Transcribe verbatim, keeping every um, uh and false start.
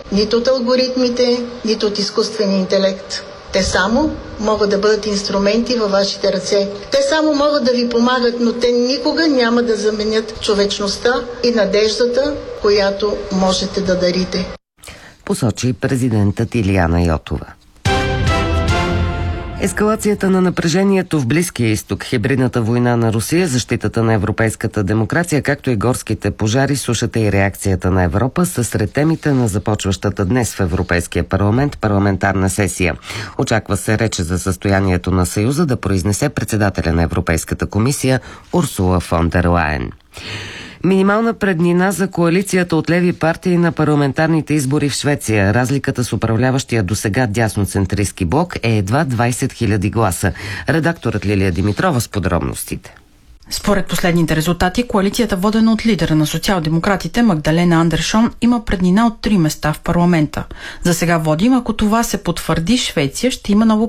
нито от алгоритмите, нито от изкуствения интелект. Те само могат да бъдат инструменти във вашите ръце. Те само могат да ви помагат, но те никога няма да заменят човечността и надеждата, която можете да дарите. Посочи президентът Илияна Йотова. Ескалацията на напрежението в Близкия изток, хибридната война на Русия, защитата на европейската демокрация, както и горските пожари, сушата и реакцията на Европа са сред темите на започващата днес в Европейския парламент парламентарна сесия. Очаква се реч за състоянието на Съюза да произнесе председателя на Европейската комисия Урсула фон дер Лайен. Минимална преднина за коалицията от леви партии на парламентарните избори в Швеция. Разликата с управляващия досега дясноцентристски блок е едва двайсет хиляди гласа. Редакторът Лилия Димитрова с подробностите. Според последните резултати, коалицията, водена от лидера на социал-демократите Магдалена Андершон, има преднина от три места в парламента. За сега водим, ако това се потвърди, Швеция ще има ново